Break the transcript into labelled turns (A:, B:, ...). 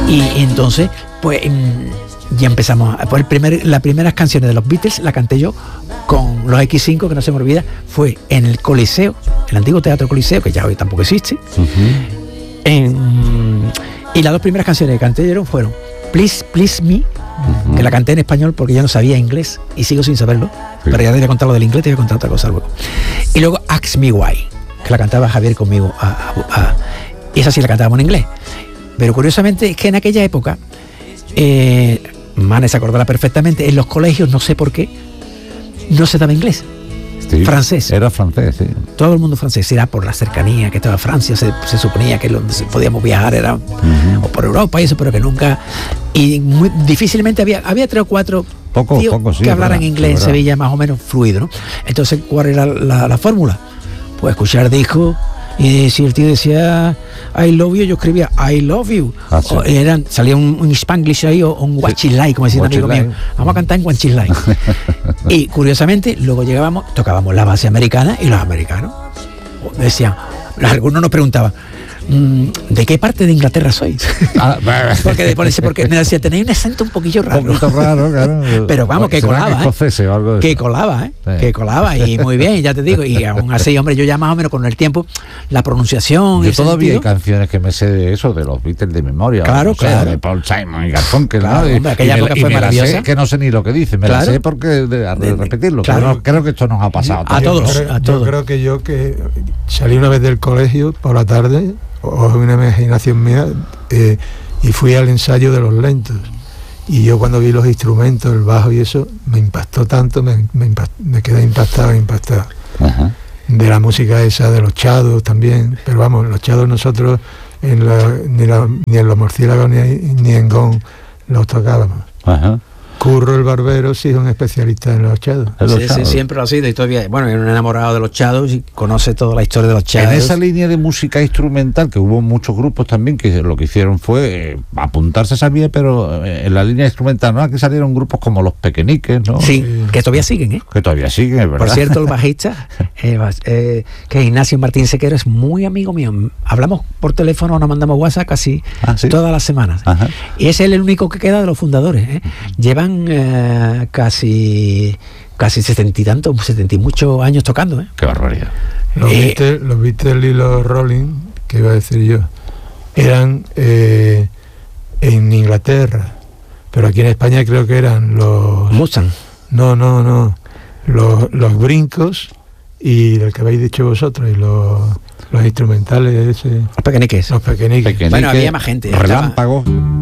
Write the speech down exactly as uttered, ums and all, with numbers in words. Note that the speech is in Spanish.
A: Y, y entonces, pues ya empezamos. Pues el primer, las primeras canciones de los Beatles la canté yo con los equis cinco, que no se me olvida, fue en el Coliseo, el antiguo Teatro Coliseo, que ya hoy tampoco existe. Uh-huh. en, y las dos primeras canciones que canté yo fueron Please, Please Me, uh-huh. que la canté en español porque yo no sabía inglés y sigo sin saberlo, sí. pero ya te voy a contar lo del inglés, te voy a contar otra cosa luego. Y luego Ask Me Why, que la cantaba Javier conmigo, a, a, a, y esa sí la cantábamos en inglés. Pero curiosamente es que en aquella época, eh, Mane se acordará perfectamente, en los colegios, no sé por qué, no se daba inglés.
B: Sí,
A: francés.
B: Era francés, sí.
A: Todo el mundo francés, era por la cercanía que estaba Francia, se, se suponía que donde podíamos viajar era uh-huh. o por Europa y eso, pero que nunca, y muy difícilmente había, había tres o cuatro
B: poco,
A: tíos
B: poco, sí,
A: que hablaran
B: verdad,
A: inglés en Sevilla más o menos fluido, ¿no? Entonces, ¿cuál era la, la fórmula? Pues escuchar discos, y si el tío decía I love you, yo escribía I love you. Ah, sí. O eran, salía un, un Spanglish ahí o un Guachilay, como decía un amigo mío. Vamos a cantar en Guachilay. Y curiosamente, luego llegábamos, tocábamos la base americana y los americanos decían, algunos nos preguntaban, ¿de qué parte de Inglaterra sois? Ah, porque después porque me decía, tenéis un acento un poquillo raro.
B: Un poquito raro, claro.
A: Pero vamos, que colaba, ¿eh?
B: O algo de
A: que
B: eso.
A: colaba, ¿eh?
B: Sí.
A: Que colaba, y muy bien, ya te digo. Y aún así, hombre, yo ya más o menos con el tiempo, la pronunciación...
B: Yo todavía hay canciones que me sé de eso, de los Beatles de memoria.
A: Claro,
B: o sea,
A: claro.
B: De Paul Simon y Garfunkel,
A: claro,
B: ¿no?
A: Hombre, aquella época fue maravillosa.
B: Sé, que no sé ni lo que dice, me
A: claro.
B: la sé porque de, de, de repetirlo.
A: Claro.
B: Pero no, creo que esto nos ha pasado
A: a todos,
C: yo creo,
A: a todos.
C: Yo creo que yo que salí una vez del colegio por la tarde, o es una imaginación mía, eh, y fui al ensayo de los lentos, y yo cuando vi los instrumentos, el bajo y eso, me impactó tanto, me, me, impact, me quedé impactado, impactado. Ajá. De la música esa de los chados también, pero vamos, los chados nosotros en la, ni, la, ni en los murciélagos ni, ni en Gong los tocábamos. Ajá. Curro el barbero sí es un especialista en los chados.
A: Sí, sí, siempre lo ha sido y todavía, bueno, es un enamorado de los chados y conoce toda la historia de los chados.
B: En esa línea de música instrumental, que hubo muchos grupos también que lo que hicieron fue eh, apuntarse esa vía, pero eh, en la línea instrumental, ¿no? Aquí salieron grupos como Los Pequeñiques, ¿no?
A: Sí, que todavía siguen, ¿eh?
B: Que todavía siguen, es verdad.
A: Por cierto, el bajista, eh, eh, que es Ignacio Martín Sequero, es muy amigo mío. Hablamos por teléfono, nos mandamos WhatsApp casi ah, ¿sí? todas las semanas. Ajá. Y es el único que queda de los fundadores, ¿eh? Llevan... Eh, casi casi setenta y tantos, setenta y muchos años tocando, ¿eh?
B: Qué barbaridad.
C: Los,
A: eh,
C: Beatles, los Beatles y los Rolling, que iba a decir yo, eran eh, en Inglaterra, pero aquí en España creo que eran los
A: Mustang.
C: No, no, no. Los, los Brincos y el que habéis dicho vosotros, y los, los instrumentales ese,
A: los Pequeñiques.
C: Los Pequeñiques.
A: Bueno, había más gente.
B: Relámpago.